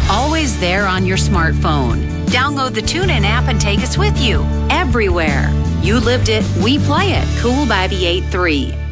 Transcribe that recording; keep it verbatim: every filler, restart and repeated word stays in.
always there on your smartphone. Download the TuneIn app and take us with you everywhere. You lived it, we play it. Cool by B eighty-three.